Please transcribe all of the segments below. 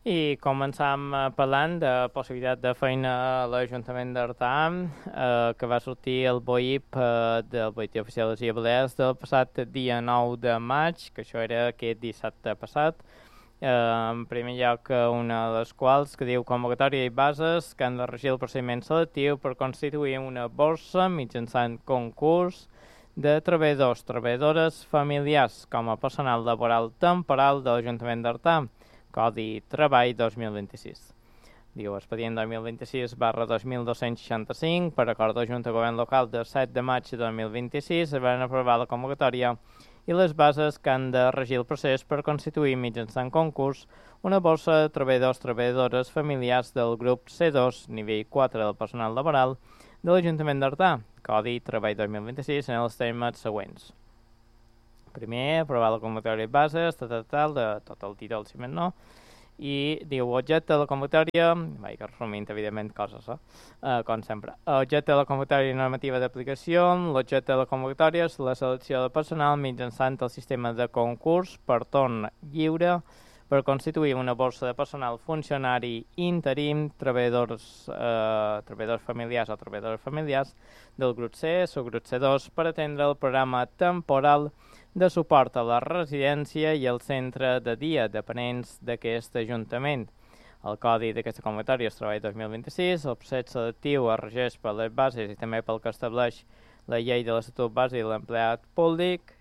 I començam parlant de possibilitat de feina a l'Ajuntament d'Artà, que va sortir el BOIP del Boletí Oficial de les Illes Balears del passat dia 9 de maig, que això era aquest dissabte passat. En primer lloc, una de les quals que diu convocatòria i bases que han de regir el procediment selectiu per constituir una borsa mitjançant concurs de treballadors, familiars com a personal laboral temporal de l'Ajuntament d'Artà, Codi Treball 2026. Diu expedient 2026 barra 2265 per acord de Junta de Govern Local de 7 de maig de 2026 es van aprovar la convocatòria i les bases que han de regir el procés per constituir mitjançant concurs una borsa de treballadors, familiars del grup C2, nivell 4 del personal laboral de l'Ajuntament d'Artà, Codi Treball 2026 en els termes següents. Primer, aprovar la convocatòria i bases, de tot el títol, si més no, i diu objecte de la convocatòria, vaig resumint, evidentment, coses, com sempre. Objecte de la convocatòria i normativa d'aplicació, l'objecte de la convocatòria és la selecció de personal mitjançant el sistema de concurs per torn lliure per constituir una borsa de personal funcionari interim, treballadors familiars o treballadores familiars del grup C, subgrup C2, per atendre el programa temporal de suport a la residència i el centre de dia dependents d'aquest Ajuntament. El codi d'aquesta convocatòria és Treball 2026, el procés selectiu es regeix per les bases i també pel que estableix la llei de l'Estatut Bàsic de l'Empleat Públic.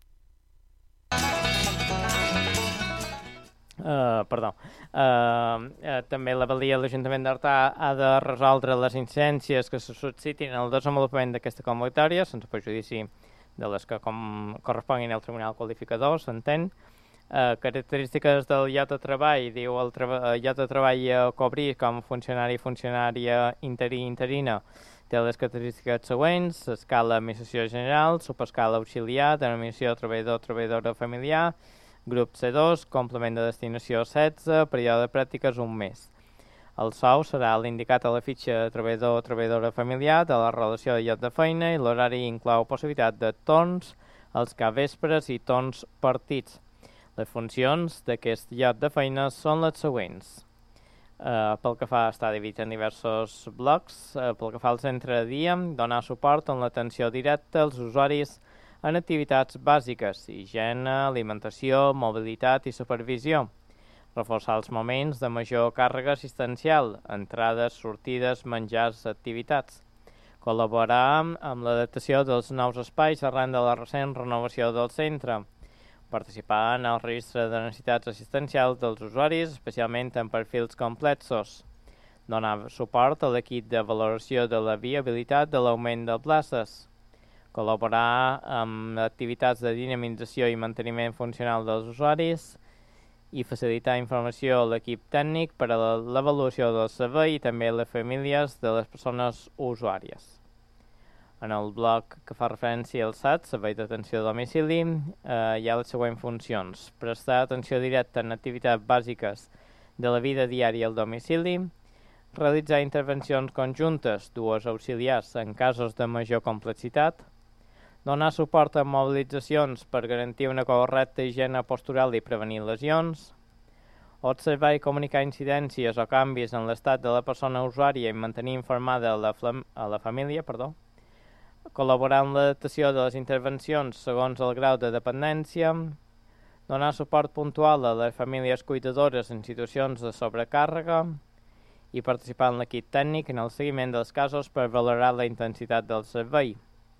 També la valia de l'Ajuntament d'Artà ha de resoldre les incidències que se suscitin en el desenvolupament d'aquesta convocatòria, sense perjudici de les que corresponguin al Tribunal Qualificador, s'entén. Característiques del lloc de treball, diu el lloc de treball a cobrir com a funcionària interina té les característiques següents: escala administració general, subescala auxiliar, denominació treballadora familiar, grup C2, complement de destinació 16, període de pràctiques 1 mes. El sou serà l'indicat a la fitxa de treballador o treballadora familiar de la relació de lloc de feina i l'horari inclou possibilitat de torns als capvespres i torns partits. Les funcions d'aquest lloc de feina són les següents. Pel que fa, està dividit en diversos blocs. Pel que fa al centre de dia, donar suport en l'atenció directa als usuaris en activitats bàsiques, higiene, alimentació, mobilitat i supervisió. Reforçar els moments de major càrrega assistencial, entrades, sortides, menjars, activitats. Col·laborar amb l'adaptació dels nous espais arran de la recent renovació del centre. Participar en el registre de necessitats assistencials dels usuaris, especialment en perfils complexos. Donar suport a l'equip de valoració de la viabilitat de l'augment de places. Col·laborar amb activitats de dinamització i manteniment funcional dels usuaris i facilitar informació a l'equip tècnic per a l'avaluació del servei i també a les famílies de les persones usuàries. En el bloc que fa referència al SAT, Servei d'Atenció a Domicili, hi ha les següents funcions. Prestar atenció directa en activitats bàsiques de la vida diària al domicili, realitzar intervencions conjuntes, dues auxiliars en casos de major complexitat, donar suport a mobilitzacions per garantir una correcta higiene postural i prevenir lesions, observar i comunicar incidències o canvis en l'estat de la persona usuària i mantenir informada a la família, col·laborar en l'adaptació de les intervencions segons el grau de dependència, donar suport puntual a les famílies cuidadores en situacions de sobrecàrrega i participar en l'equip tècnic en el seguiment dels casos per valorar la intensitat del servei.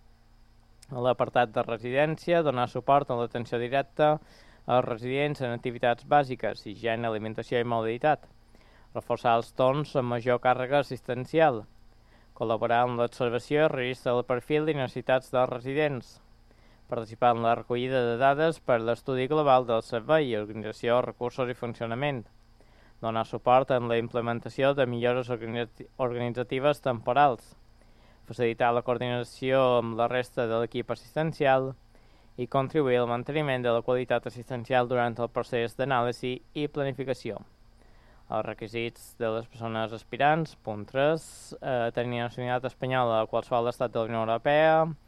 A l'apartat de residència, donar suport a l'atenció directa als residents en activitats bàsiques, higiene, alimentació i mobilitat. Reforçar els torns amb major càrrega assistencial. Col·laborar en l'observació i registre del perfil i necessitats dels residents. Participar en la recollida de dades per a l'estudi global del servei, organització, recursos i funcionament. Donar suport en la implementació de millores organitzatives temporals. Facilitar la coordinació amb la resta de l'equip assistencial i contribuir al manteniment de la qualitat assistencial durant el procés d'anàlisi i planificació. Els requisits de les persones aspirants, punt 3, tenir nacionalitat espanyola a qualsevol estat de la Unió Europea,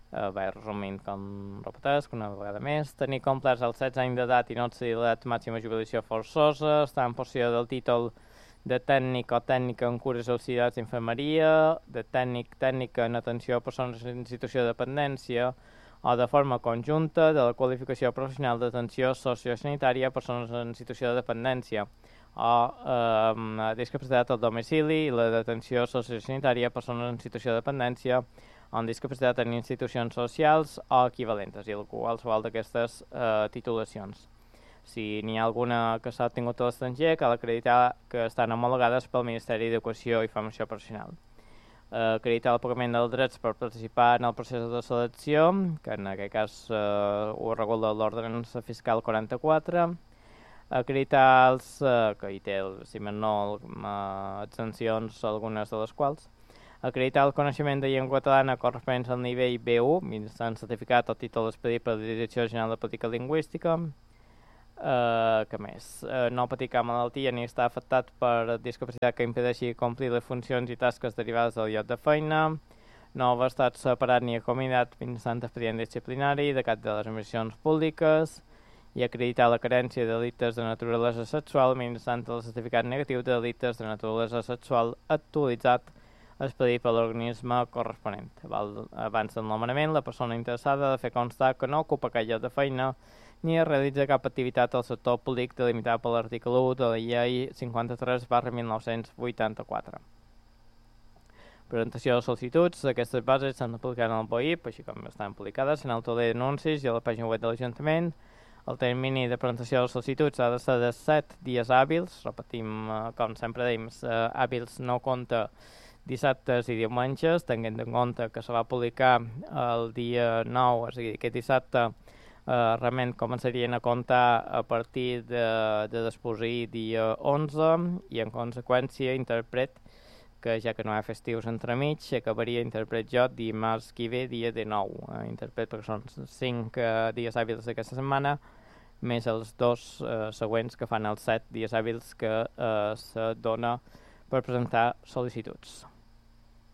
resumint com repeteix, una vegada més, tenir complets els 16 anys d'edat i no excedir l'edat màxima de jubilació forçosa, estar en possessió del títol de tècnic o tècnica en cures auxiliars d'infermeria, de tècnica en atenció a persones en situació de dependència o de forma conjunta de la qualificació professional d'atenció sociosanitària a persones en situació de dependència o discapacitat al domicili i la d'atenció sociosanitària a persones en situació de dependència o amb discapacitat en institucions socials o equivalents, i qualsevol d'aquestes titulacions. Si n'hi ha alguna que s'ha obtingut a l'estranger, cal acreditar que estan homologades pel Ministeri d'Educació i Formació Professional. Acreditar el pagament dels drets per participar en el procés de selecció, que en aquest cas ho regula l'Ordenança Fiscal 44, acreditar els, que hi té, si més no, exempcions, algunes de les quals, acreditar el coneixement de llengua catalana corresponents al nivell B1, mitjançant certificat o títol expedit per la Direcció General de Política Lingüística. Què més? No patir cap malaltia ni estar afectat per discapacitat que impedeixi complir les funcions i tasques derivades del lloc de feina, no haver estat separat ni acomiadat mitjançant expedient disciplinari de cap de les administracions públiques i acreditar la carència de delictes de naturalesa sexual mitjançant el certificat negatiu de delictes de naturalesa sexual actualitzat expedit per l'organisme corresponent. Abans del nomenament, la persona interessada ha de fer constar que no ocupa cap lloc de feina ni realitza cap activitat al sector públic delimitat per l'article 1 de la llei 53/1984. Presentació de sol·licituds. Aquestes bases s'han d'aplicar en el BOIP, així com estan publicades en el taler d'anuncis i a la pàgina web de l'Ajuntament. El termini de presentació de sol·licituds ha de ser de 7 dies hàbils. Repetim, com sempre dèiem, hàbils no compta dissabtes i diumenges, tenint en compte que se va publicar el dia 9, és a dir, aquest dissabte, realment començarien a comptar a partir de desposir dia 11 i en conseqüència interpret que ja que no hi ha festius entremig acabaria interpret jo dimarts que ve dia de 9 interpret perquè són 5 dies hàbils d'aquesta setmana més els 2 següents que fan els 7 dies hàbils que se dona per presentar sol·licituds.